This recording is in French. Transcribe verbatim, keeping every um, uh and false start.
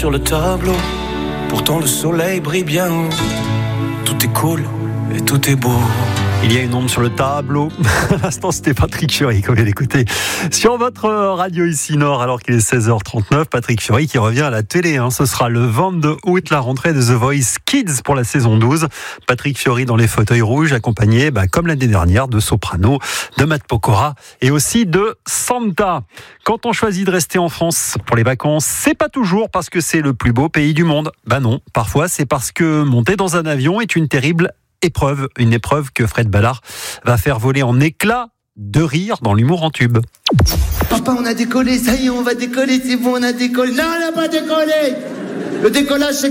sur le tableau. Pourtant le soleil brille bien haut. Tout est cool et tout est beau. Il y a une ombre sur le tableau. À l'instant, c'était Patrick Fiori qu'on vient d'écouter sur votre radio ici Nord, alors qu'il est seize heures trente-neuf. Patrick Fiori qui revient à la télé. Hein. Ce sera le vingt-deux août, la rentrée de The Voice Kids pour la saison douze. Patrick Fiori dans les fauteuils rouges, accompagné, bah, comme l'année dernière, de Soprano, de Matt Pokora et aussi de Santa. Quand on choisit de rester en France pour les vacances, c'est pas toujours parce que c'est le plus beau pays du monde. Bah non, parfois c'est parce que monter dans un avion est une terrible épreuve, une épreuve que Fred Ballard va faire voler en éclats de rire dans l'humour en tube. Papa, on a décollé, ça y est, on va décoller, c'est bon, on a décollé. Non, on n'a pas décollé. Le décollage, c'est